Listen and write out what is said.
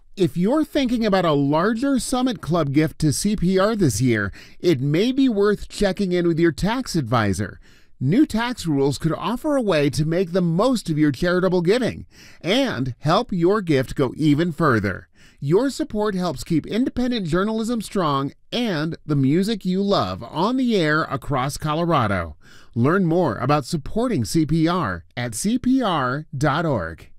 If you're thinking about a larger Summit Club gift to CPR this year, it may be worth checking in with your tax advisor. New tax rules could offer a way to make the most of your charitable giving and help your gift go even further. Your support helps keep independent journalism strong and the music you love on the air across Colorado. Learn more about supporting CPR at cpr.org.